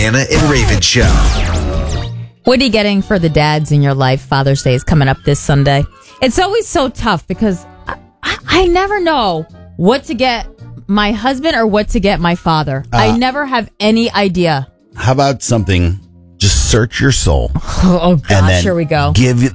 Jana and Raven Show. What are you getting for the dads in your life? Father's Day is coming up this Sunday. It's always so tough because I never know what to get my husband or what to get my father. I never have any idea. How about something? Just search your soul. Oh gosh, and then here we go. Give